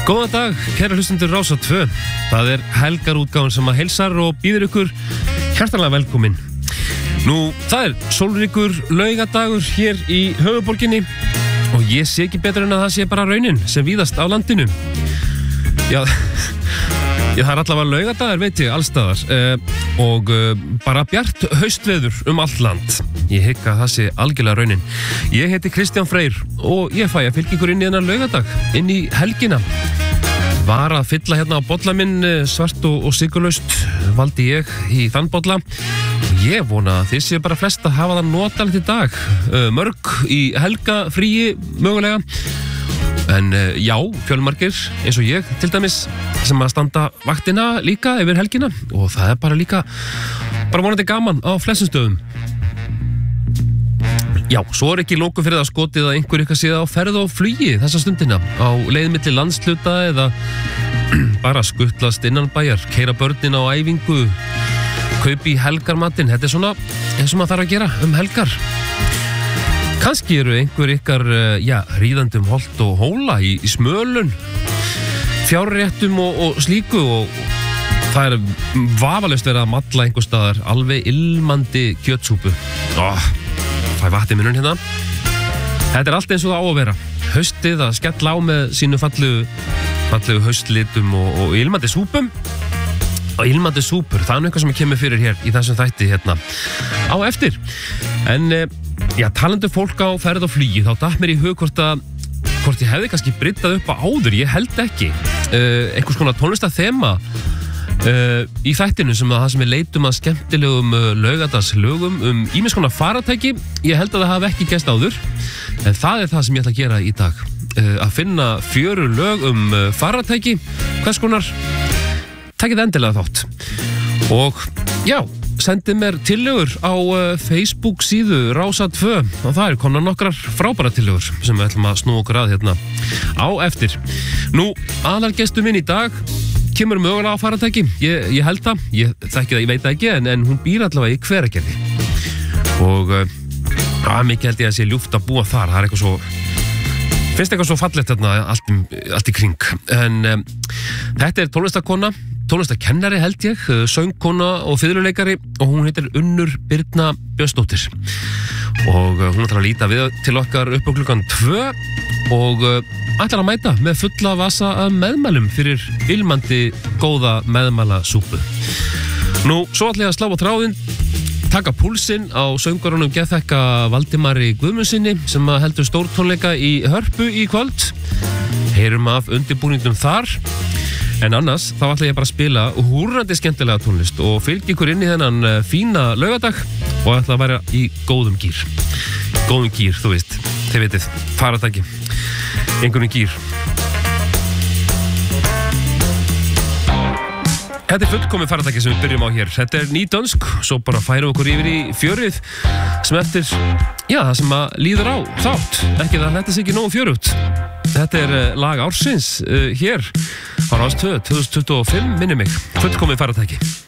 Góðan dag, kæra hlustendur Rásar 2. Það helgarútgáfan sem að heilsar og býður ykkur hjartanlega velkomin. Nú, það sólríkur laugadagur hér í höfuðborginni og ég sé ekki betur en að það sé bara raunin sem víðast á landinu. Já, það allavega laugadagur, veit ég, allstaðar og bara bjart haustveður allt land. Ég hygg að það sé algjörlega raunin. Ég heiti Kristján Freyr og ég fæ að fylgja ykkur inn í þennan laugadag, inn í helgina. Var að fylla hérna á bolla minn svart og sigurlaust valdi ég í þann bolla. Ég vona að þið séu bara flest að hafa það notalegt í dag. Mörg í helgafríi mögulega. En já, fjölmargir eins og ég til dæmis sem að standa vaktina líka yfir helgina og það bara vonandi gaman á flestum stöðum. Já, svo ekki lóku fyrir það skotið að einhver ykkar séð á ferð og flugi þessa stundina á leið milli landsluta eða bara skuttlast innan bæjar, keyra börnin á æfingu, kaupi helgarmatinn. Þetta svona eins og maður þarf að gera helgar. Kannski eru einhver ykkar, ríðandi holt og hóla í smölun, fjárréttum og slíku og það vafalaust verið að malla einhver staðar alveg ilmandi kjötsúpu. Fæ vatn í munnun hérna. Þetta allt eins og það á að vera. Haustið að skella á með sínu fallegu haustlitum og ilmandi súpum. Og ilmandi súpur, það eitthvað sem kemur fyrir hér í þessum þætti hérna á eftir. En talandi fólk á ferð og flugi, þá datt mér í hug hvort ég hefði kannski bryddað upp á áður. Ég held ekki. Einhvers konar tónlistathema í þættinu sem við leitum að skemmtilegum laugadagslögum ýmis konar faratæki. Ég held að það hafi ekki gerst áður, en það það sem ég ætla að gera í dag. Að finna 4 lög faratæki, hvers konar, takið endilega þátt. Og já, sendið mér tillögur á Facebook síðu Rásar 2 og það komnar nokkrar frábæra tillögur sem við ætlum að snúa okkur að hérna á eftir. Nú, aðalgestur minn í dag kemur mögulega á faratæki, ég held það, ég þekki það, ég veit það ekki, en hún býr allavega í Hveragerði og mikið held ég að sé ljúft að búa þar. Það eitthvað svo, finnst eitthvað svo fallegt þarna allt í kring. En þetta tónlistakona, tónlistakennari held ég, söngkona og fiðluleikari og hún heitir Unnur Birna Björnsdóttir og hún ætlar að líta við til okkar upp á klukkan 2 og ætlar að mæta með fulla vasa af meðmælum fyrir ilmandi góða meðmælasúpu. Nú, svo ætla ég að slá á þráðinn, taka púlsinn á söngvarunum geðþekka Valdimari Guðmundsinni sem heldur stórtónleika í Hörpu í kvöld. Heyrum af undirbúningum þar. En annars, þá ætla ég bara að spila húrrandi skemmtilega tónlist og fylgja ykkur inn í þennan fína laugadag og ætla að vera í góðum gír. Góðum gír, þú veist, þið vitið, faratæki. Einhvern gír. Þetta fullkomið faratæki sem við byrjum á hér. Þetta nýdönsk, svo bara færum okkur yfir í fjörið sem eftir, það sem að líður á þátt. Ekki það, þetta sé ekki nógu fjörugt. Þetta lag ársins hér á Rás 2 2025, minni mig. Fullkomið faratæki.